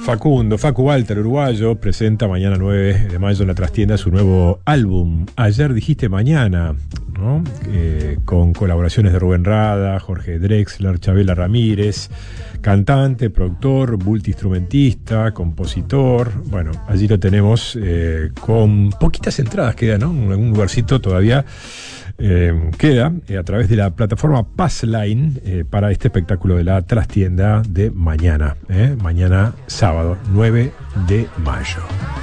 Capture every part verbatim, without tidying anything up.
Facundo, Facu Walter, uruguayo, presenta mañana nueve de mayo en la trastienda su nuevo álbum, Ayer dijiste mañana, ¿no? Eh, con colaboraciones de Rubén Rada, Jorge Drexler, Chabela Ramírez, cantante, productor, multiinstrumentista, compositor. Bueno, allí lo tenemos eh, con poquitas entradas, queda, ¿no? En un lugarcito todavía eh, queda eh, a través de la plataforma Passline eh, para este espectáculo de la trastienda de mañana, eh, mañana sábado nueve de mayo.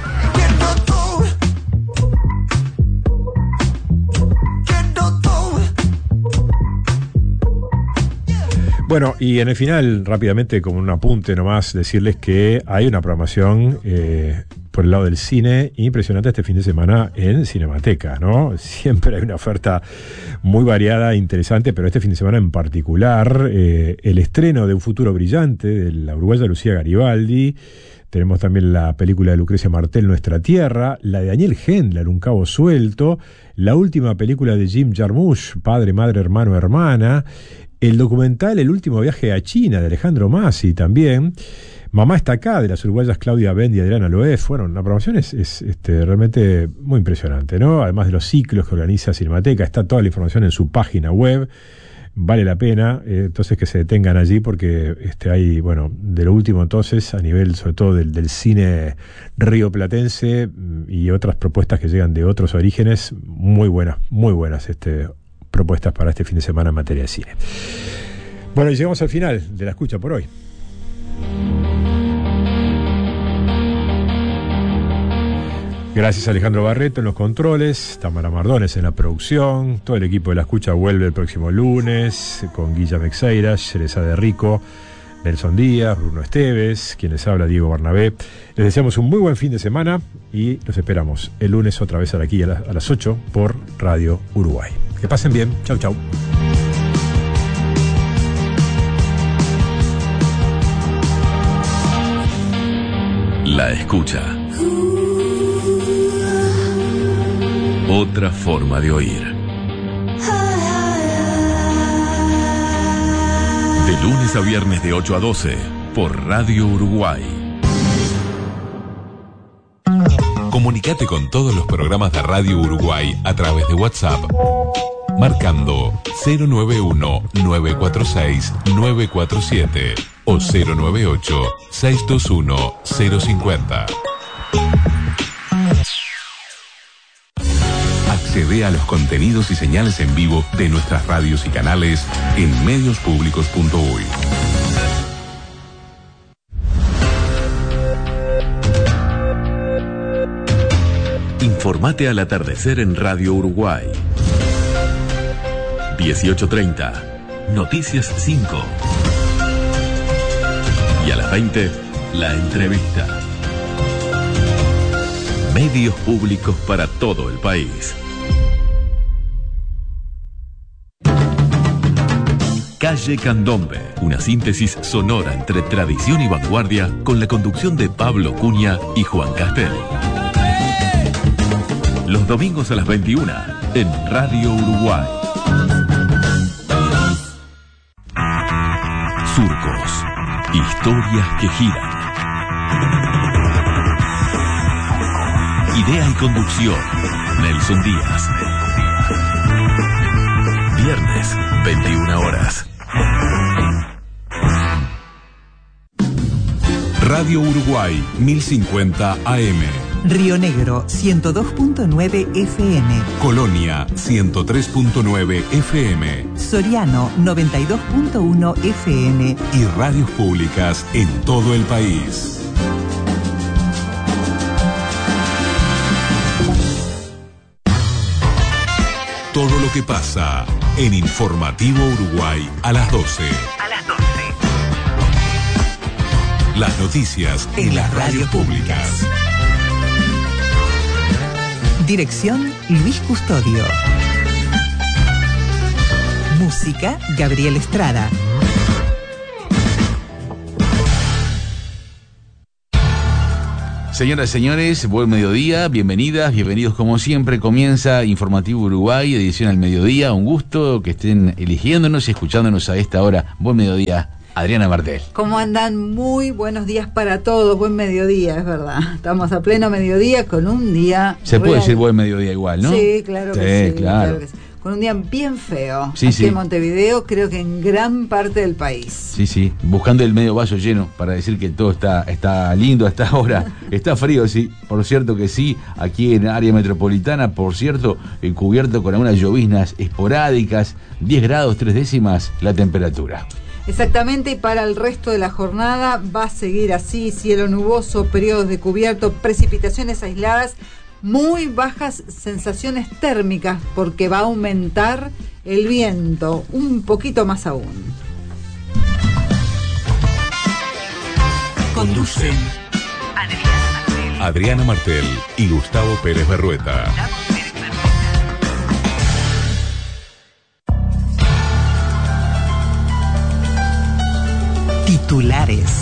Bueno, y en el final, rápidamente, como un apunte nomás, decirles que hay una programación eh, por el lado del cine impresionante este fin de semana en Cinemateca, ¿no? Siempre hay una oferta muy variada, interesante, pero este fin de semana en particular, eh, el estreno de Un futuro brillante, de la uruguaya Lucía Garibaldi. Tenemos también la película de Lucrecia Martel, Nuestra Tierra, la de Daniel Hendler, Un cabo suelto, la última película de Jim Jarmusch, Padre, Madre, Hermano, Hermana, el documental El último viaje a China de Alejandro Masi también, Mamá está acá de las uruguayas Claudia Bend y Adriana Loef. Bueno, la programación es, es este, realmente muy impresionante, ¿no? Además de los ciclos que organiza Cinemateca, está toda la información en su página web. Vale la pena, eh, entonces, que se detengan allí porque este, hay, bueno, de lo último entonces, a nivel sobre todo del, del cine rioplatense y otras propuestas que llegan de otros orígenes, muy buenas, muy buenas este, propuestas para este fin de semana en materia de cine. Bueno, y llegamos al final de la escucha por hoy. Gracias a Alejandro Barreto en los controles, Tamara Mardones en la producción, todo el equipo de La Escucha vuelve el próximo lunes con Guilla Mexeiras, Cereza de Rico, Nelson Díaz, Bruno Esteves, quien les habla, Diego Barnabé. Les deseamos un muy buen fin de semana y los esperamos el lunes otra vez aquí a, la, a las ocho por Radio Uruguay. Que pasen bien, chau chau. La Escucha. Otra forma de oír. De lunes a viernes de ocho a doce por Radio Uruguay. Comunicate con todos los programas de Radio Uruguay a través de WhatsApp, marcando cero nueve uno, nueve cuatro seis, nueve cuatro siete o cero nueve ocho, seis dos uno, cero cinco cero. Accede a los contenidos y señales en vivo de nuestras radios y canales en medios públicos punto uy. Informate al atardecer en Radio Uruguay. dieciocho treinta, Noticias cinco. Y a las veinte, La Entrevista. Medios públicos para todo el país. Calle Candombe, una síntesis sonora entre tradición y vanguardia con la conducción de Pablo Cunha y Juan Castel. Los domingos a las veintiuna en Radio Uruguay. Surcos, historias que giran. Idea y conducción, Nelson Díaz. Viernes, veintiuna horas. Radio Uruguay, mil cincuenta A M. Río Negro, ciento dos punto nueve F M. Colonia, ciento tres punto nueve F M. Soriano, noventa y dos punto uno F M. Y radios públicas en todo el país. Todo lo que pasa en Informativo Uruguay a las doce. A las doce. Las noticias en las radios públicas. Dirección Luis Custodio. Música Gabriel Estrada. Señoras y señores, buen mediodía, bienvenidas, bienvenidos como siempre. Comienza Informativo Uruguay, edición al mediodía. Un gusto que estén eligiéndonos y escuchándonos a esta hora. Buen mediodía. Adriana Martel. ¿Cómo andan? Muy buenos días para todos. Buen mediodía, es verdad. Estamos a pleno mediodía con un día... Se puede real. decir buen mediodía igual, ¿no? Sí, claro que sí. sí, claro. claro que sí. Con un día bien feo. Sí, aquí sí. en Montevideo, creo que en gran parte del país. Sí, sí. Buscando el medio vaso lleno para decir que todo está, está lindo hasta ahora. Está frío, sí. Por cierto que sí. Aquí en área metropolitana, por cierto, eh, cubierto con algunas lloviznas esporádicas. diez grados, tres décimas la temperatura. Exactamente, y para el resto de la jornada va a seguir así, cielo nuboso, periodos de cubierto, precipitaciones aisladas, muy bajas sensaciones térmicas porque va a aumentar el viento un poquito más aún. Conducen Adriana Martel y Gustavo Pérez Berrueta. Titulares.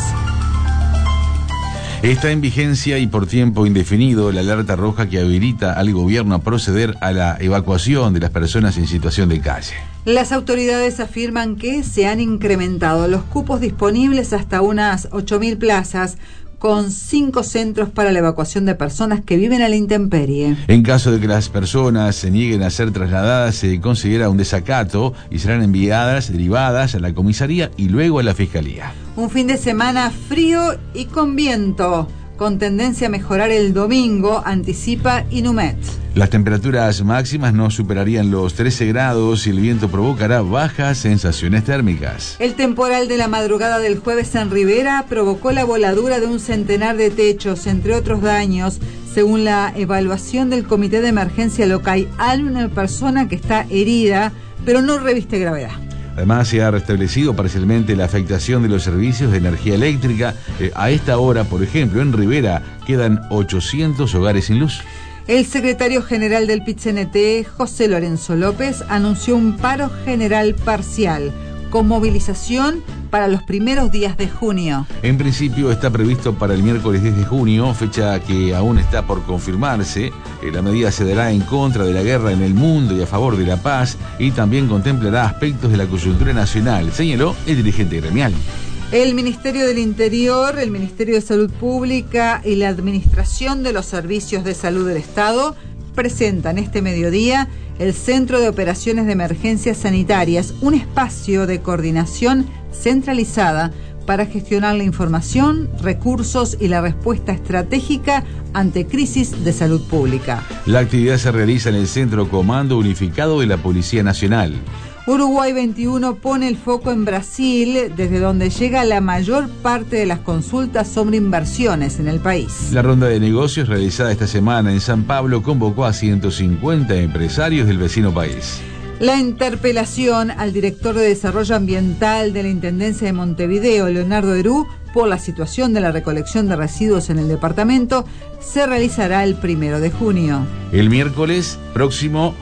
Está en vigencia y por tiempo indefinido la alerta roja que habilita al gobierno a proceder a la evacuación de las personas en situación de calle. Las autoridades afirman que se han incrementado los cupos disponibles hasta unas ocho mil plazas, con cinco centros para la evacuación de personas que viven a la intemperie. En caso de que las personas se nieguen a ser trasladadas, se considera un desacato y serán enviadas, derivadas a la comisaría y luego a la fiscalía. Un fin de semana frío y con viento, con tendencia a mejorar el domingo, anticipa Inumet. Las temperaturas máximas no superarían los trece grados y el viento provocará bajas sensaciones térmicas. El temporal de la madrugada del jueves en Rivera provocó la voladura de un centenar de techos, entre otros daños. Según la evaluación del Comité de Emergencia Local, hay una persona que está herida, pero no reviste gravedad. Además, se ha restablecido parcialmente la afectación de los servicios de energía eléctrica. Eh, a esta hora, por ejemplo, en Rivera quedan ochocientos hogares sin luz. El secretario general del P I T C N T, José Lorenzo López, anunció un paro general parcial, con movilización para los primeros días de junio. En principio está previsto para el miércoles diez de junio, fecha que aún está por confirmarse. Eh, La medida se dará en contra de la guerra en el mundo y a favor de la paz, y también contemplará aspectos de la coyuntura nacional, señaló el dirigente gremial. El Ministerio del Interior, el Ministerio de Salud Pública y la Administración de los Servicios de Salud del Estado presentan este mediodía el Centro de Operaciones de Emergencias Sanitarias, un espacio de coordinación centralizada para gestionar la información, recursos y la respuesta estratégica ante crisis de salud pública. La actividad se realiza en el Centro Comando Unificado de la Policía Nacional. Uruguay veintiuno pone el foco en Brasil, desde donde llega la mayor parte de las consultas sobre inversiones en el país. La ronda de negocios realizada esta semana en San Pablo convocó a ciento cincuenta empresarios del vecino país. La interpelación al director de Desarrollo Ambiental de la Intendencia de Montevideo, Leonardo Herú, por la situación de la recolección de residuos en el departamento, se realizará el primero de junio. El miércoles próximo,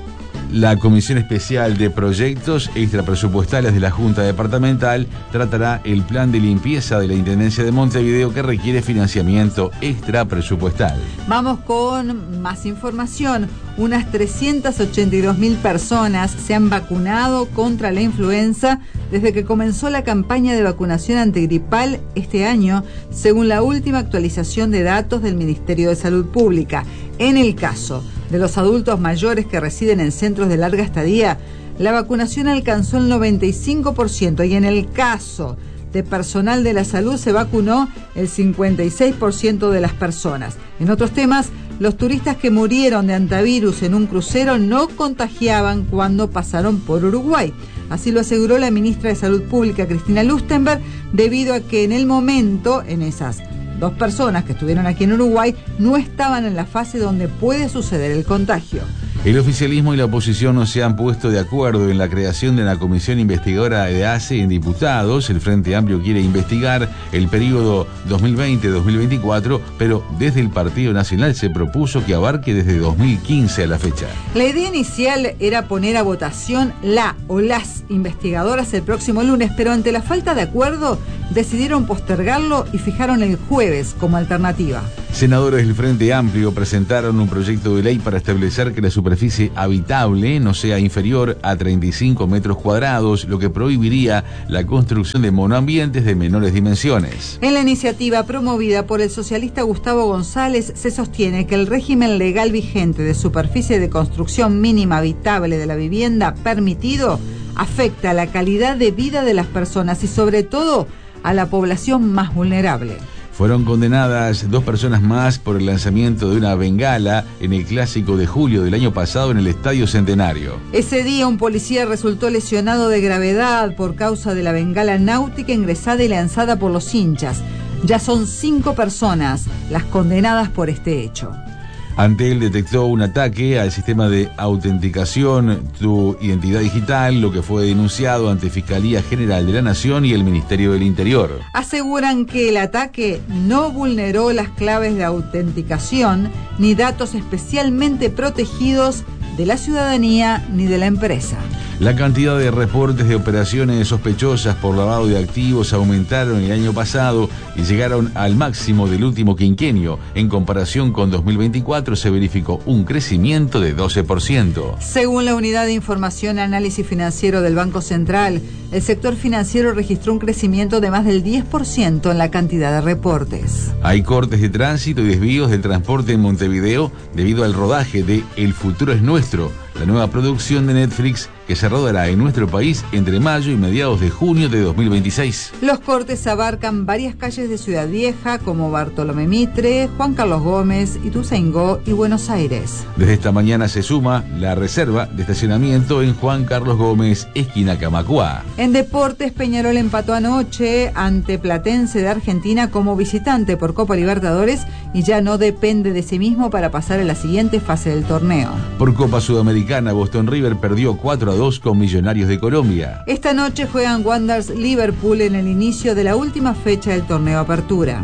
la Comisión Especial de Proyectos Extrapresupuestales de la Junta Departamental tratará el plan de limpieza de la Intendencia de Montevideo que requiere financiamiento extrapresupuestal. Vamos con más información. Unas trescientas ochenta y dos mil personas se han vacunado contra la influenza desde que comenzó la campaña de vacunación antigripal este año, según la última actualización de datos del Ministerio de Salud Pública. En el caso de los adultos mayores que residen en centros de larga estadía, la vacunación alcanzó el noventa y cinco por ciento y en el caso de personal de la salud se vacunó el cincuenta y seis por ciento de las personas. En otros temas, los turistas que murieron de antivirus en un crucero no contagiaban cuando pasaron por Uruguay. Así lo aseguró la ministra de Salud Pública, Cristina Lustenberg, debido a que en el momento, en esas dos personas que estuvieron aquí en Uruguay, no estaban en la fase donde puede suceder el contagio. El oficialismo y la oposición no se han puesto de acuerdo en la creación de una comisión investigadora de A C E en diputados. El Frente Amplio quiere investigar el periodo dos mil veinte a dos mil veinticuatro, pero desde el Partido Nacional se propuso que abarque desde dos mil quince a la fecha. La idea inicial era poner a votación la o las investigadoras el próximo lunes, pero ante la falta de acuerdo, decidieron postergarlo y fijaron el jueves como alternativa. Senadores del Frente Amplio presentaron un proyecto de ley para establecer que la superficie habitable no sea inferior a treinta y cinco metros cuadrados, lo que prohibiría la construcción de monoambientes de menores dimensiones. En la iniciativa promovida por el socialista Gustavo González se sostiene que el régimen legal vigente de superficie de construcción mínima habitable de la vivienda permitido afecta a la calidad de vida de las personas y sobre todo a la población más vulnerable. Fueron condenadas dos personas más por el lanzamiento de una bengala en el Clásico de julio del año pasado en el Estadio Centenario. Ese día un policía resultó lesionado de gravedad por causa de la bengala náutica ingresada y lanzada por los hinchas. Ya son cinco personas las condenadas por este hecho. Antel detectó un ataque al sistema de autenticación Tu Identidad Digital, lo que fue denunciado ante Fiscalía General de la Nación y el Ministerio del Interior. Aseguran que el ataque no vulneró las claves de autenticación ni datos especialmente protegidos de la ciudadanía ni de la empresa. La cantidad de reportes de operaciones sospechosas por lavado de activos aumentaron el año pasado y llegaron al máximo del último quinquenio. En comparación con dos mil veinticuatro se verificó un crecimiento de doce por ciento. Según la Unidad de Información y Análisis Financiero del Banco Central, el sector financiero registró un crecimiento de más del diez por ciento en la cantidad de reportes. Hay cortes de tránsito y desvíos del transporte en Montevideo debido al rodaje de El Futuro es Nuestro, la nueva producción de Netflix que se rodará en nuestro país entre mayo y mediados de junio de dos mil veintiséis. Los cortes abarcan varias calles de Ciudad Vieja como Bartolomé Mitre, Juan Carlos Gómez, Ituzaingó y Buenos Aires. Desde esta mañana se suma la reserva de estacionamiento en Juan Carlos Gómez, esquina Camacuá. En deportes, Peñarol empató anoche ante Platense de Argentina como visitante por Copa Libertadores y ya no depende de sí mismo para pasar a la siguiente fase del torneo. Por Copa Sudamericana, Boston River perdió cuatro a dos con Millonarios de Colombia. Esta noche juegan Wanderers Liverpool en el inicio de la última fecha del torneo Apertura.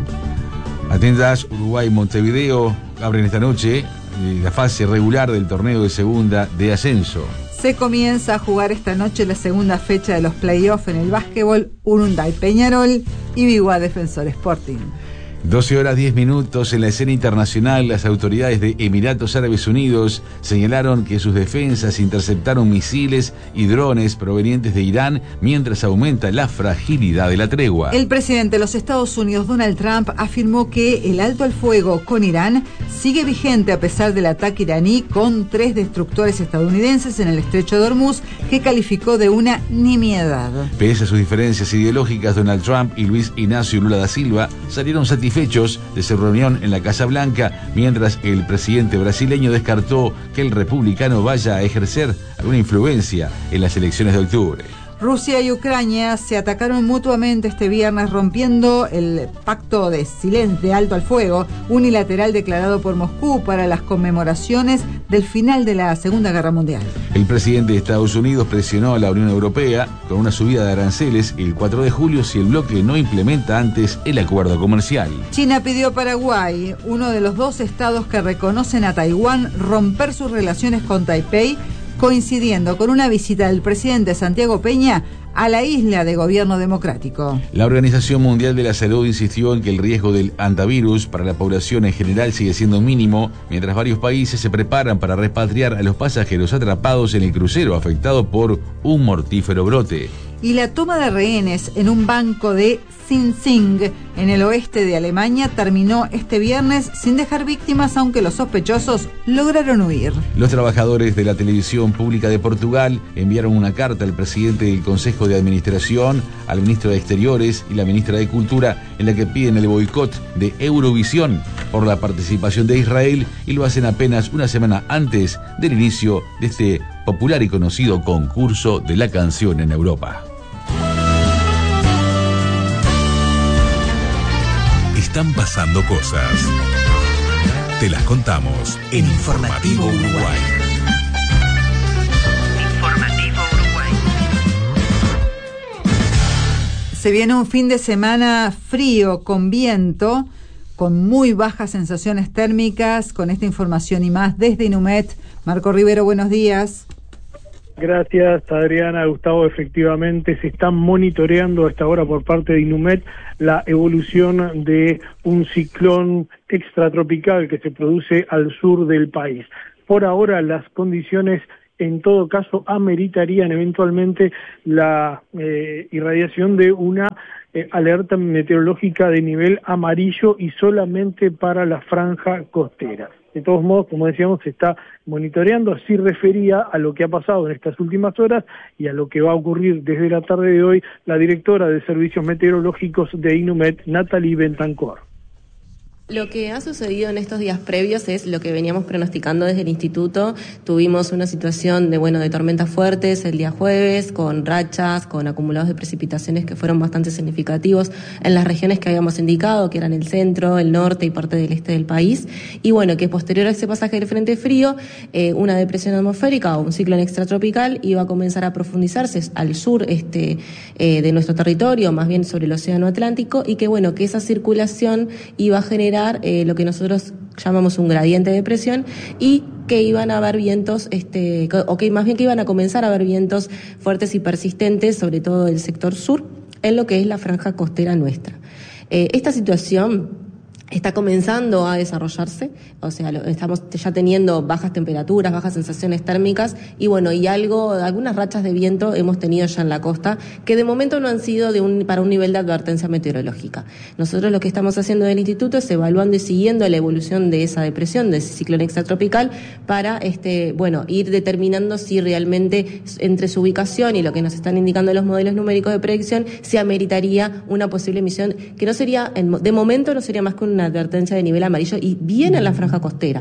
Atentas, Uruguay y Montevideo abren esta noche la fase regular del torneo de segunda de ascenso. Se comienza a jugar esta noche la segunda fecha de los playoffs en el básquetbol Urunday Peñarol y Biguá Defensor Sporting. doce horas diez minutos en la escena internacional. Las autoridades de Emiratos Árabes Unidos señalaron que sus defensas interceptaron misiles y drones provenientes de Irán mientras aumenta la fragilidad de la tregua. El presidente de los Estados Unidos, Donald Trump, afirmó que el alto al fuego con Irán sigue vigente a pesar del ataque iraní con tres destructores estadounidenses en el estrecho de Hormuz, que calificó de una nimiedad. Pese a sus diferencias ideológicas, Donald Trump y Luis Ignacio Lula da Silva salieron satisfechos de su reunión en la Casa Blanca, mientras el presidente brasileño descartó que el republicano vaya a ejercer alguna influencia en las elecciones de octubre. Rusia y Ucrania se atacaron mutuamente este viernes, rompiendo el pacto de silencio de alto al fuego unilateral declarado por Moscú para las conmemoraciones del final de la Segunda Guerra Mundial. El presidente de Estados Unidos presionó a la Unión Europea con una subida de aranceles el cuatro de julio si el bloque no implementa antes el acuerdo comercial. China pidió a Paraguay, uno de los dos estados que reconocen a Taiwán, romper sus relaciones con Taipei, coincidiendo con una visita del presidente Santiago Peña a la isla de gobierno democrático. La Organización Mundial de la Salud insistió en que el riesgo del hantavirus para la población en general sigue siendo mínimo, mientras varios países se preparan para repatriar a los pasajeros atrapados en el crucero afectado por un mortífero brote. Y la toma de rehenes en un banco de Sinzing, en el oeste de Alemania, terminó este viernes sin dejar víctimas, aunque los sospechosos lograron huir. Los trabajadores de la televisión pública de Portugal enviaron una carta al presidente del Consejo de Administración, al ministro de Exteriores y la ministra de Cultura, en la que piden el boicot de Eurovisión por la participación de Israel, y lo hacen apenas una semana antes del inicio de este popular y conocido concurso de la canción en Europa. Están pasando cosas. Te las contamos en Informativo Uruguay. Informativo Uruguay. Se viene un fin de semana frío, con viento, con muy bajas sensaciones térmicas. Con esta información y más desde Inumet, Marco Rivero, buenos días. Gracias, Adriana. Gustavo, efectivamente se está monitoreando a esta hora por parte de Inumet la evolución de un ciclón extratropical que se produce al sur del país. Por ahora las condiciones en todo caso ameritarían eventualmente la eh, irradiación de una eh, alerta meteorológica de nivel amarillo y solamente para la franja costera. De todos modos, como decíamos, se está monitoreando, así refería a lo que ha pasado en estas últimas horas y a lo que va a ocurrir desde la tarde de hoy la directora de Servicios Meteorológicos de Inumet, Natalie Bentancor. Lo que ha sucedido en estos días previos es lo que veníamos pronosticando desde el instituto. Tuvimos una situación de, bueno, de tormentas fuertes el día jueves, con rachas, con acumulados de precipitaciones que fueron bastante significativos en las regiones que habíamos indicado, que eran el centro, el norte y parte del este del país. Y bueno, que posterior a ese pasaje del frente frío, eh, una depresión atmosférica o un ciclón extratropical iba a comenzar a profundizarse al sur este, eh, de nuestro territorio, más bien sobre el océano Atlántico, y que bueno, que esa circulación iba a generar Eh, lo que nosotros llamamos un gradiente de presión y que iban a haber vientos, este, o que más bien que iban a comenzar a haber vientos fuertes y persistentes, sobre todo del sector sur, en lo que es la franja costera nuestra. Eh, esta situación está comenzando a desarrollarse, o sea, lo, estamos ya teniendo bajas temperaturas, bajas sensaciones térmicas y bueno, y algo, algunas rachas de viento hemos tenido ya en la costa, que de momento no han sido de un, para un nivel de advertencia meteorológica. Nosotros lo que estamos haciendo del instituto es evaluando y siguiendo la evolución de esa depresión, de ese ciclón extratropical, para este, bueno, ir determinando si realmente entre su ubicación y lo que nos están indicando los modelos numéricos de predicción, se ameritaría una posible emisión, que no sería, de momento no sería más que una advertencia de nivel amarillo y bien en la franja costera.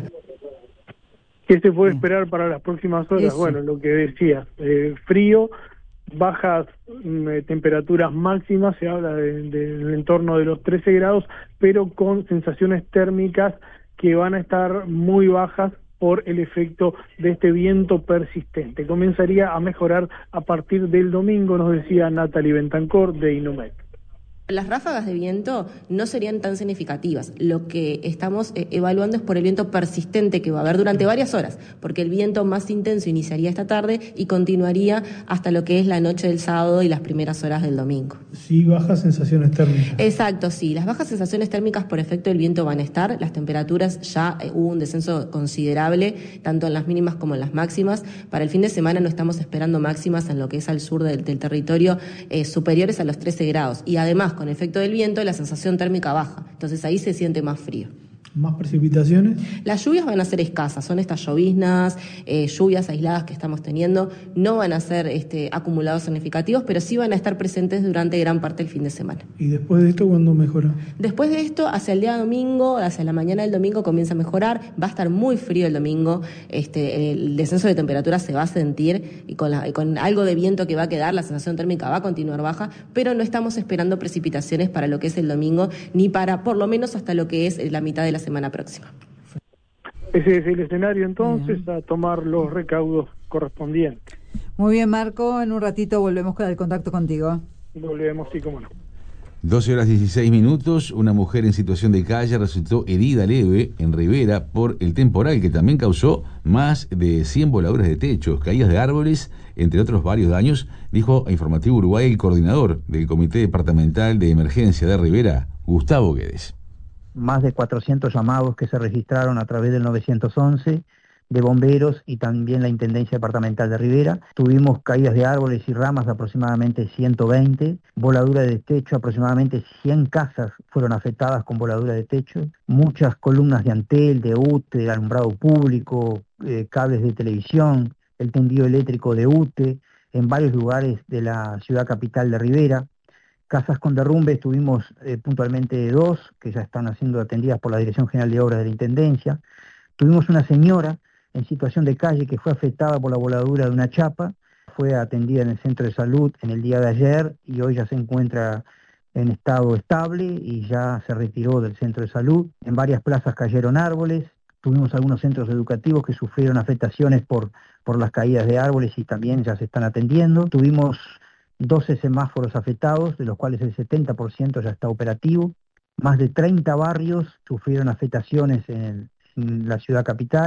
¿Qué se puede esperar para las próximas horas? Eso. Bueno, lo que decía, eh, frío, bajas eh, temperaturas máximas, se habla del de, de entorno de los trece grados, pero con sensaciones térmicas que van a estar muy bajas por el efecto de este viento persistente. Comenzaría a mejorar a partir del domingo, nos decía Natalie Bentancor de Inumet. Las ráfagas de viento no serían tan significativas. Lo que estamos eh, evaluando es por el viento persistente que va a haber durante varias horas, porque el viento más intenso iniciaría esta tarde y continuaría hasta lo que es la noche del sábado y las primeras horas del domingo. Sí, bajas sensaciones térmicas. Exacto, sí. Las bajas sensaciones térmicas por efecto del viento van a estar. Las temperaturas ya eh, hubo un descenso considerable, tanto en las mínimas como en las máximas. Para el fin de semana no estamos esperando máximas en lo que es al sur del, del territorio eh, superiores a los trece grados. Y además, con efecto del viento, la sensación térmica baja. Entonces ahí se siente más frío. ¿Más precipitaciones? Las lluvias van a ser escasas, son estas lloviznas, eh, lluvias aisladas que estamos teniendo, no van a ser este, acumulados significativos, pero sí van a estar presentes durante gran parte del fin de semana. ¿Y después de esto cuándo mejora? Después de esto, hacia el día domingo, hacia la mañana del domingo comienza a mejorar, va a estar muy frío el domingo, este, el descenso de temperatura se va a sentir y con, la, y con algo de viento que va a quedar, la sensación térmica va a continuar baja, pero no estamos esperando precipitaciones para lo que es el domingo, ni para, por lo menos hasta lo que es la mitad de la semana próxima. Ese es el escenario entonces, a tomar los recaudos correspondientes. Muy bien, Marco, en un ratito volvemos con el contacto contigo. Volvemos, sí, cómo no. doce horas dieciséis minutos, una mujer en situación de calle resultó herida leve en Rivera por el temporal que también causó más de cien voladuras de techos, caídas de árboles, entre otros varios daños, dijo a Informativo Uruguay el coordinador del Comité Departamental de Emergencia de Rivera, Gustavo Guedes. Más de cuatrocientos llamados que se registraron a través del nueve once de bomberos y también la Intendencia Departamental de Rivera. Tuvimos caídas de árboles y ramas de aproximadamente ciento veinte, voladura de techo, aproximadamente cien casas fueron afectadas con voladura de techo, muchas columnas de Antel, de U T E, de alumbrado público, eh, cables de televisión, el tendido eléctrico de U T E, en varios lugares de la ciudad capital de Rivera. Casas con derrumbes tuvimos eh, puntualmente dos, que ya están siendo atendidas por la Dirección General de Obras de la Intendencia. Tuvimos una señora en situación de calle que fue afectada por la voladura de una chapa, fue atendida en el centro de salud en el día de ayer y hoy ya se encuentra en estado estable y ya se retiró del centro de salud. En varias plazas cayeron árboles, tuvimos algunos centros educativos que sufrieron afectaciones por, por las caídas de árboles y también ya se están atendiendo. Tuvimos doce semáforos afectados, de los cuales el setenta por ciento ya está operativo. Más de treinta barrios sufrieron afectaciones en, el, en la ciudad capital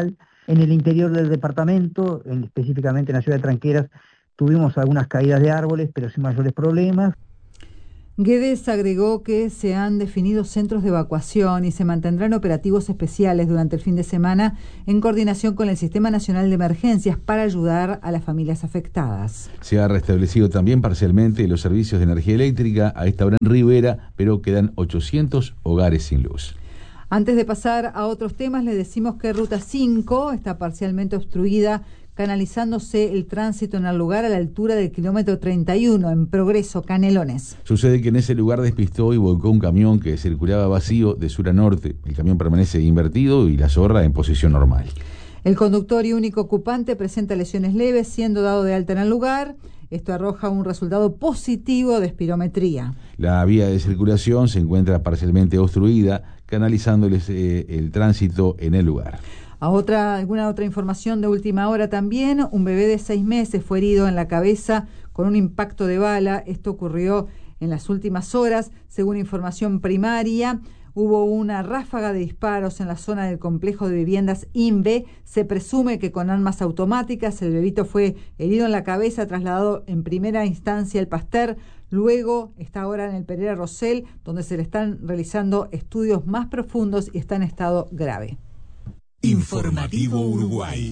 En el interior del departamento, en, específicamente en la ciudad de Tranqueras, tuvimos algunas caídas de árboles, pero sin mayores problemas. Guedes agregó que se han definido centros de evacuación y se mantendrán operativos especiales durante el fin de semana en coordinación con el Sistema Nacional de Emergencias para ayudar a las familias afectadas. Se ha restablecido también parcialmente los servicios de energía eléctrica a esta hora en Rivera, pero quedan ochocientos hogares sin luz. Antes de pasar a otros temas, le decimos que Ruta cinco está parcialmente obstruida, canalizándose el tránsito en el lugar a la altura del kilómetro treinta y uno, en Progreso, Canelones. Sucede que en ese lugar despistó y volcó un camión que circulaba vacío de sur a norte. El camión permanece invertido y la zorra en posición normal. El conductor y único ocupante presenta lesiones leves, siendo dado de alta en el lugar. Esto arroja un resultado positivo de espirometría. La vía de circulación se encuentra parcialmente obstruida, canalizándoles eh, el tránsito en el lugar. A otra, alguna otra información de última hora también, un bebé de seis meses fue herido en la cabeza con un impacto de bala. Esto ocurrió en las últimas horas. Según información primaria, hubo una ráfaga de disparos en la zona del complejo de viviendas INVE. Se presume que con armas automáticas. El bebito fue herido en la cabeza, trasladado en primera instancia al Pasteur. Luego está ahora en el Pereira Rosell, donde se le están realizando estudios más profundos y está en estado grave. Informativo Uruguay.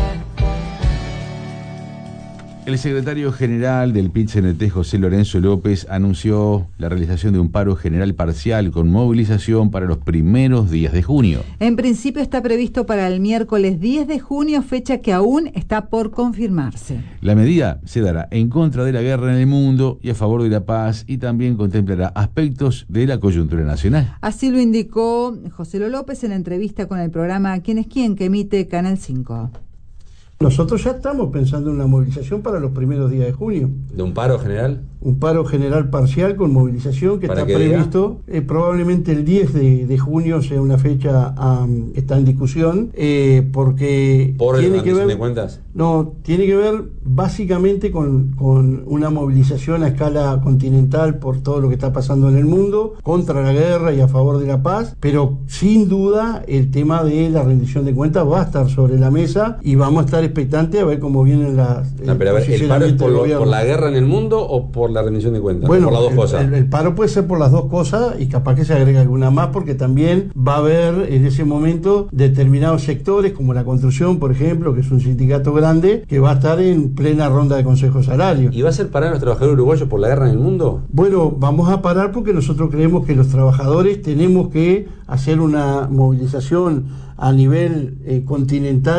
El secretario general del P I T C N T, José Lorenzo López, anunció la realización de un paro general parcial con movilización para los primeros días de junio. En principio está previsto para el miércoles diez de junio, fecha que aún está por confirmarse. La medida se dará en contra de la guerra en el mundo y a favor de la paz, y también contemplará aspectos de la coyuntura nacional. Así lo indicó José López en entrevista con el programa ¿Quién es quién?, que emite Canal cinco. Nosotros ya estamos pensando en una movilización para los primeros días de junio. ¿De un paro general? Un paro general parcial con movilización que está previsto. Eh, probablemente el diez de junio sea una fecha um, que está en discusión, eh, porque... ¿Por tiene la que ver, de cuentas? No, tiene que ver básicamente con, con una movilización a escala continental por todo lo que está pasando en el mundo, contra la guerra y a favor de la paz, pero sin duda el tema de la rendición de cuentas va a estar sobre la mesa y vamos a estar expectantes a ver cómo vienen las... No, pero a ver, ¿el paro es por, lo, por la guerra en el mundo o por la rendición de cuentas? Bueno, por las dos el, cosas. El, el paro puede ser por las dos cosas y capaz que se agrega alguna más, porque también va a haber en ese momento determinados sectores, como la construcción, por ejemplo, que es un sindicato grande, que va a estar en plena ronda de consejo salario. ¿Y va a ser parar a los trabajadores uruguayos por la guerra en el mundo? Bueno, vamos a parar porque nosotros creemos que los trabajadores tenemos que hacer una movilización a nivel eh, continental.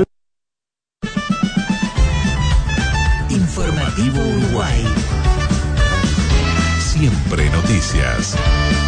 Informativo Uruguay. Siempre noticias.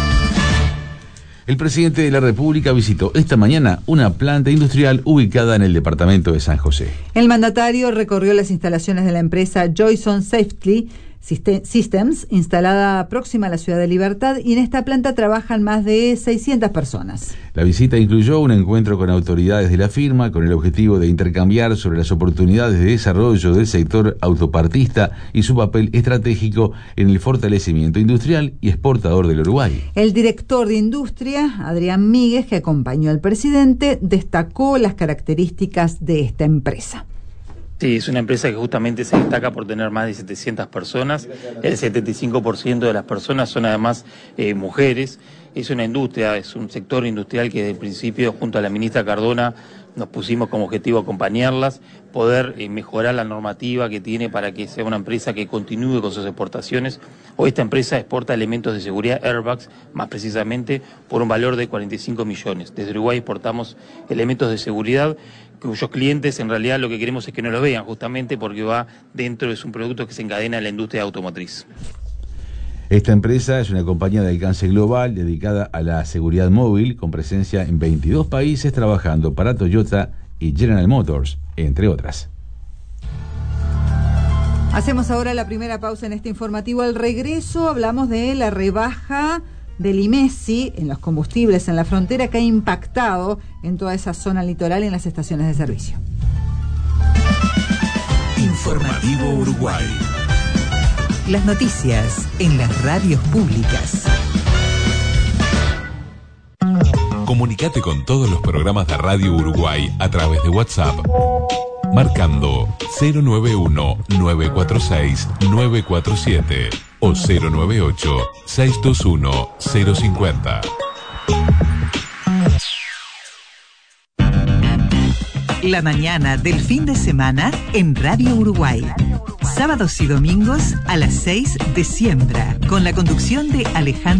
El presidente de la República visitó esta mañana una planta industrial ubicada en el departamento de San José. El mandatario recorrió las instalaciones de la empresa Joyson Safety Systems, instalada próxima a la ciudad de Libertad, y en esta planta trabajan más de seiscientas personas. La visita incluyó un encuentro con autoridades de la firma con el objetivo de intercambiar sobre las oportunidades de desarrollo del sector autopartista y su papel estratégico en el fortalecimiento industrial y exportador del Uruguay. El director de Industria, Adrián Míguez, que acompañó al presidente, destacó las características de esta empresa. Sí, es una empresa que justamente se destaca por tener más de setecientas personas. El setenta y cinco por ciento de las personas son además eh, mujeres. Es una industria, es un sector industrial que desde el principio, junto a la ministra Cardona, nos pusimos como objetivo acompañarlas, poder eh, mejorar la normativa que tiene para que sea una empresa que continúe con sus exportaciones. Hoy esta empresa exporta elementos de seguridad, airbags, más precisamente, por un valor de cuarenta y cinco millones. Desde Uruguay exportamos elementos de seguridad cuyos clientes en realidad lo que queremos es que no lo vean, justamente porque va dentro, es un producto que se encadena en la industria automotriz. Esta empresa es una compañía de alcance global dedicada a la seguridad móvil, con presencia en veintidós países, trabajando para Toyota y General Motors, entre otras. Hacemos ahora la primera pausa en este informativo. Al regreso hablamos de la rebaja del IMESI en los combustibles en la frontera, que ha impactado en toda esa zona litoral y en las estaciones de servicio. Informativo Uruguay. Las noticias en las radios públicas. Comunicate con todos los programas de Radio Uruguay a través de WhatsApp. Marcando cero nueve uno, nueve cuatro seis, nueve cuatro siete o cero nueve ocho, seis dos uno, cero cinco cero. La mañana del fin de semana en Radio Uruguay. Sábados y domingos a las seis de Siembra, con la conducción de Alejandro